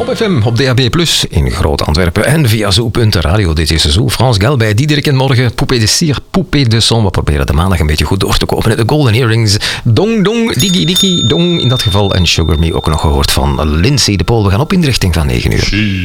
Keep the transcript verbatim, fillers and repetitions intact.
Op F M, op D A B plus, in Groot-Antwerpen en via Zoo punt radio. Dit is Zoo. Frans Gal bij Diederik en morgen Poupée de Cire, Poupée de Son. We proberen de maandag een beetje goed door te komen. De Golden Earrings, Dong Dong, Digi Digi Dong in dat geval. En Sugar Me ook nog gehoord van Lindsay de Pool. We gaan op in de richting van negen uur.